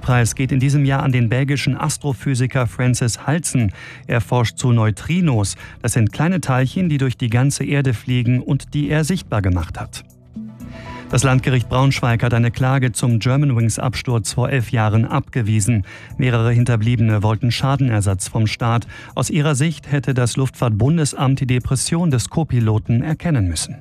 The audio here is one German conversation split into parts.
Nobelpreis geht in diesem Jahr an den belgischen Astrophysiker Francis Halsen. Er forscht zu Neutrinos. Das sind kleine Teilchen, die durch die ganze Erde fliegen und die er sichtbar gemacht hat. Das Landgericht Braunschweig hat eine Klage zum Germanwings-Absturz vor 11 Jahren abgewiesen. Mehrere Hinterbliebene wollten Schadenersatz vom Staat. Aus ihrer Sicht hätte das Luftfahrtbundesamt die Depression des Co-Piloten erkennen müssen.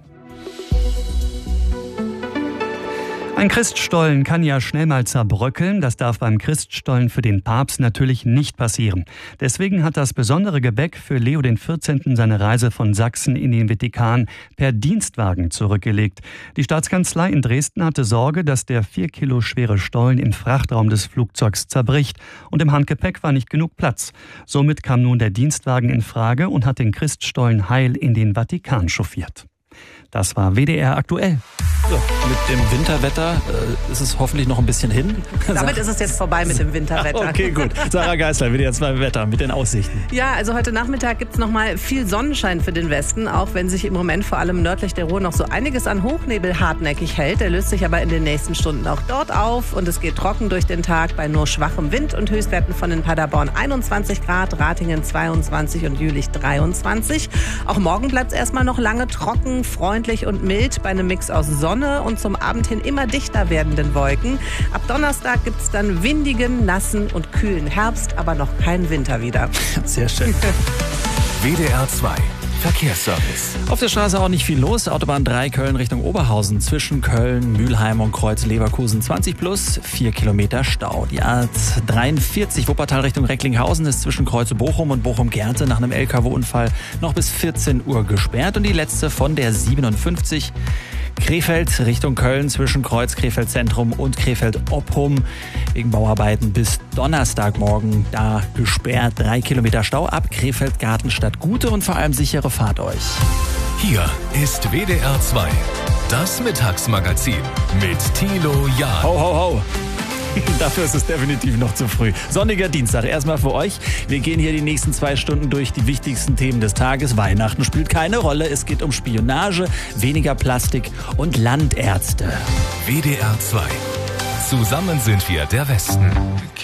Ein Christstollen kann ja schnell mal zerbröckeln. Das darf beim Christstollen für den Papst natürlich nicht passieren. Deswegen hat das besondere Gebäck für Leo XIV. Seine Reise von Sachsen in den Vatikan per Dienstwagen zurückgelegt. Die Staatskanzlei in Dresden hatte Sorge, dass der 4 Kilo schwere Stollen im Frachtraum des Flugzeugs zerbricht. Und im Handgepäck war nicht genug Platz. Somit kam nun der Dienstwagen in Frage und hat den Christstollen heil in den Vatikan chauffiert. Das war WDR aktuell. So, mit dem Winterwetter ist es hoffentlich noch ein bisschen hin. Damit ist es jetzt vorbei mit dem Winterwetter. Okay, gut. Sarah Geisler, WDR 2 Wetter mit den Aussichten. Ja, also heute Nachmittag gibt es noch mal viel Sonnenschein für den Westen, auch wenn sich im Moment vor allem nördlich der Ruhr noch so einiges an Hochnebel hartnäckig hält. Der löst sich aber in den nächsten Stunden auch dort auf und es geht trocken durch den Tag bei nur schwachem Wind und Höchstwerten von in Paderborn 21 Grad, Ratingen 22 und Jülich 23. Auch morgen bleibt es erstmal noch lange trocken, freundlich und mild bei einem Mix aus Sonne und zum Abend hin immer dichter werdenden Wolken. Ab Donnerstag gibt es dann windigen, nassen und kühlen Herbst, aber noch keinen Winter wieder. Sehr schön. WDR 2 Verkehrsservice. Auf der Straße auch nicht viel los. Autobahn 3 Köln Richtung Oberhausen. Zwischen Köln, Mülheim und Kreuz Leverkusen 20 plus 4 Kilometer Stau. Die A43 Wuppertal Richtung Recklinghausen ist zwischen Kreuz Bochum und Bochum-Gerte nach einem LKW-Unfall noch bis 14 Uhr gesperrt. Und die letzte von der 57 Krefeld Richtung Köln zwischen Kreuz Krefeld Zentrum und Krefeld Oppum wegen Bauarbeiten bis Donnerstagmorgen da gesperrt. 3 Kilometer Stau ab Krefeld Gartenstadt. Gute und vor allem sichere Fahrt euch. Hier ist WDR 2, das Mittagsmagazin mit Thilo Jahn. Ho, ho, ho. Dafür ist es definitiv noch zu früh. Sonniger Dienstag. Erstmal für euch. Wir gehen hier die nächsten 2 Stunden durch die wichtigsten Themen des Tages. Weihnachten spielt keine Rolle. Es geht um Spionage, weniger Plastik und Landärzte. WDR 2. Zusammen sind wir der Westen.